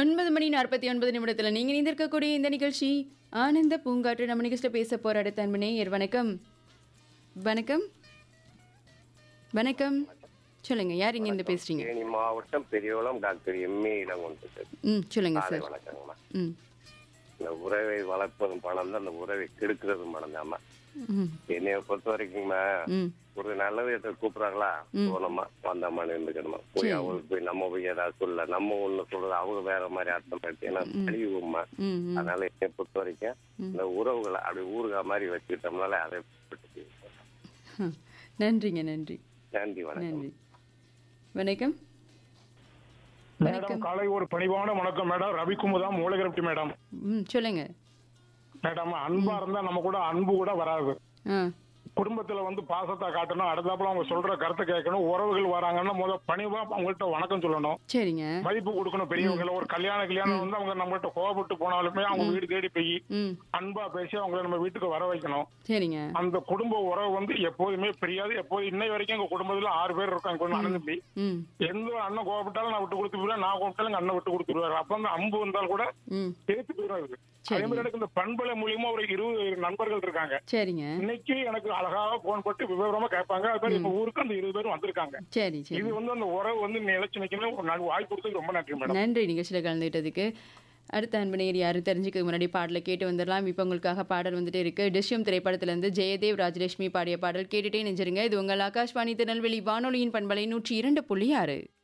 9:49 நீங்க இணைந்திருக்கக்கூடிய இந்த நிகழ்ச்சி ஆனந்த பூங்காற்று. நம்ம நிகழ்ச்சியில் பேச போற அடுத்த அன்பு நேயர். வணக்கம். வணக்கம். வணக்கம். சொல்லுங்க, யார் இங்க இருந்து பேசுறீங்க? தேனி மாவட்டம் பெரியகுளம் டாக்டர் எம்ஏ இடம் கொண்டு சொல்லுங்க காலை சார். வணக்கங்கம்மா. ம் இந்த உறவை வளர்ப்பதும் பணம் தான், அந்த உறவை கெடுக்கிறதும் பணம் தான்மா. ம் என்னைய பொறுத்த வரைக்கும்மா, ம் ஒரு நல்ல விதத்தை கூப்பிடுறாங்களா, போனோமா வந்தோம்மான்னு இருந்துக்கணுமா. போய் சரி. அவங்களுக்கு போய் நம்ம போய் ஏதாவது சொல்ல, நம்ம ஒண்ணு சொல்றது அவங்க வேற மாதிரி அர்த்தம் எடுத்து ஏன்னா அழிவுமா. ம் ம் அதனால என்னை பொறுத்த வரைக்கும் இந்த உறவுகளை அப்படி ஊறுகா மாதிரி வச்சுக்கிட்டோம்னால அதை ம். நன்றிங்க, நன்றி நன்றி வணக்கம். நன்றி. வணக்கம். மேடம் வணக்கம். காலை ஒரு பணிவான வணக்கம் மேடம். ரவிக்குமுதாம் மூலகிரப்டி மேடம். சொல்லுங்க. மேடம் அன்பா இருந்தா நம்ம கூட அன்பு கூட வராது. ஆ குடும்பத்துல வந்து பாசத்தை காட்டணும், அடுத்தாப்புல அவங்க சொல்ற கருத்தை கேட்கணும். உறவுகள் வராங்கன்னா பணிவா அவங்கள்ட்ட வணக்கம் சொல்லணும், சரிங்க. மதிப்பு கொடுக்கணும். பெரியவங்களை ஒரு கல்யாணம் வந்து அவங்க நம்மகிட்ட கோவப்பட்டு போனாலுமே அவங்க வீடு தேடி போய் ம் அன்பா பேசி அவங்கள நம்ம வீட்டுக்கு வர வைக்கணும். சரிங்க. அந்த குடும்ப உறவு வந்து எப்போதுமே பிரியாது. எப்போது இன்னை வரைக்கும் எங்க குடும்பத்துல 6 பேர் இருக்காங்க. கொஞ்சம் அண்ணன் தம்பி. ம் எந்த ஒரு அண்ணன் கோவப்பட்டாலும் நான் விட்டு கொடுத்துருவேன், நான் கோவப்பட்டாலும் எங்க அண்ணன் விட்டு கொடுத்துருவாரு. அப்ப அந்த அன்பு வந்தால் கூட ம் சேர்த்து போயிடும். சரி. அதே மாதிரி எனக்கு இந்த பண்பலை மூலியமா ஒரு 20 நண்பர்கள் இருக்காங்க. சரிங்க. இன்னைக்கு எனக்கு அழகாக போன் போட்டு விவரமா கேட்பாங்க. அது மாதிரி இப்ப ஊருக்கு அந்த 20 பேர் வந்திருக்காங்க. சரி சரி. இது வந்து அந்த உறவு வந்து நிலைச்சு நிக்கணும். ஒரு வாய்ப்பு கொடுத்ததுக்கு ரொம்ப நன்றி மேடம். நன்றி நிகழ்ச்சியில் கலந்துக்கிட்டதுக்கு. அடுத்த அன்பு நேயர் யாரு தெரிஞ்சுக்க முன்னாடி பாடலை கேட்டு வந்துடலாம். இப்போ உங்களுக்காக பாடல் வந்துட்டு இருக்கு. டிஷ்யம் திரைப்படத்திலிருந்து ஜெயதேவ் ராஜலட்சுமி பாடிய பாடல் கேட்டுட்டே நெஞ்சிருங்க. இது உங்கள் ஆகாஷ்வாணி திருநெல்வேலி வானொலியின் பண்பலை 102.6.